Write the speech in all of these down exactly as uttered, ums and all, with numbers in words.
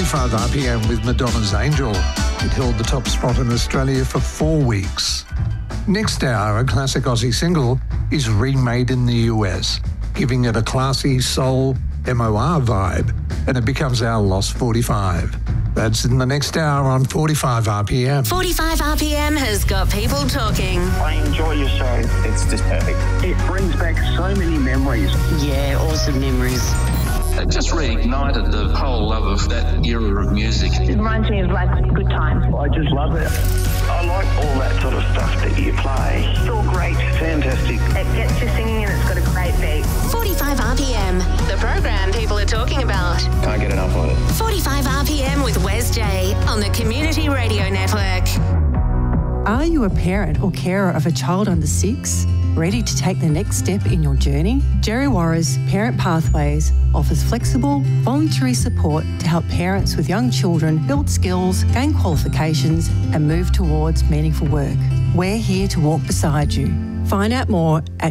forty-five R P M with Madonna's Angel. It held the top spot in Australia for four weeks. Next hour, a classic Aussie single is remade in the U S, giving it a classy soul M O R vibe, and it becomes our Lost forty-five. That's in the next hour on forty-five R P M. forty-five R P M has got people talking. I enjoy your show. It's just perfect. It brings back so many memories. Yeah, awesome memories. It just reignited the whole love of that era of music. It reminds me of like good times. I just love it. I like all that sort of stuff that you play. It's all great. Fantastic. It gets you singing and it's got a great beat. forty-five R P M, the program people are talking about. Can't get enough of it. forty-five R P M with Wes J on the Community Radio Network. Are you a parent or carer of a child under six? Ready to take the next step in your journey? Djerriwarrh's Parent Pathways offers flexible, voluntary support to help parents with young children build skills, gain qualifications and move towards meaningful work. We're here to walk beside you. Find out more at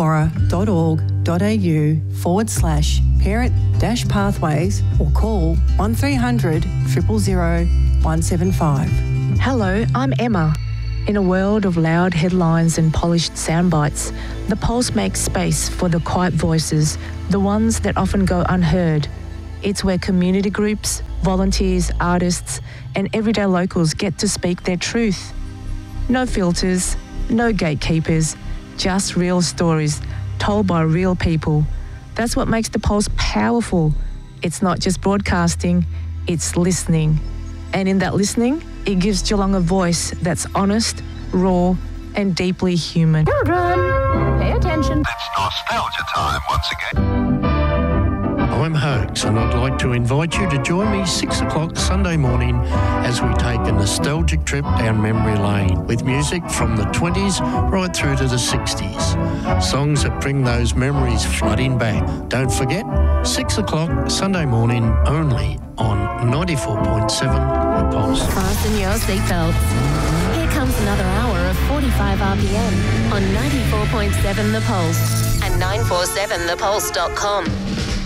djerriwarrh.org.au forward slash parent dash pathways or call one three hundred, zero zero zero, one seven five. Hello, I'm Emma. In a world of loud headlines and polished sound bites, The Pulse makes space for the quiet voices, the ones that often go unheard. It's where community groups, volunteers, artists, and everyday locals get to speak their truth. No filters, no gatekeepers, just real stories told by real people. That's what makes The Pulse powerful. It's not just broadcasting, it's listening. And in that listening, it gives Geelong a voice that's honest, raw, and deeply human. Children, pay attention. It's nostalgia time once again. I'm Hoax, and I'd like to invite you to join me six o'clock Sunday morning as we take a nostalgic trip down memory lane with music from the twenties right through to the sixties. Songs that bring those memories flooding back. Don't forget, six o'clock Sunday morning only on ninety-four point seven The Pulse. Fasten your seatbelts. Here comes another hour of forty-five R P M on ninety-four point seven The Pulse and nine four seven the pulse dot com.